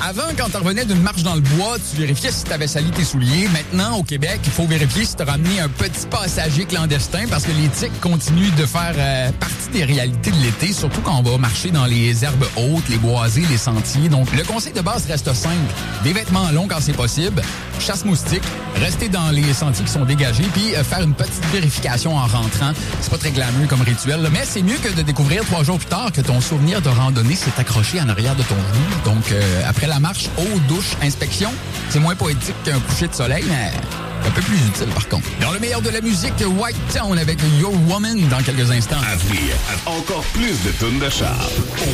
Avant, quand tu revenais d'une marche dans le bois, tu vérifiais si tu avais sali tes souliers. Maintenant, au Québec, il faut vérifier si tu as ramené un petit passager clandestin parce que les tiques continuent de faire partie des réalités de l'été, surtout quand on va marcher dans les herbes hautes, les boisés, les sentiers. Donc, le conseil de base reste simple. Des vêtements longs quand c'est possible, chasse moustique, rester dans les sentiers qui sont dégagés, puis faire une petite vérification en rentrant. C'est pas très glamour comme rituel, là, mais c'est mieux que de découvrir 3 jours plus tard que ton souvenir de randonnée s'est accroché en arrière de ton genou. Donc, après la marche, eau, douche, inspection, c'est moins poétique qu'un coucher de soleil, mais un peu plus utile par contre. Dans le meilleur de la musique, White Town avec Your Woman dans quelques instants. À venir, encore plus de tunes de char.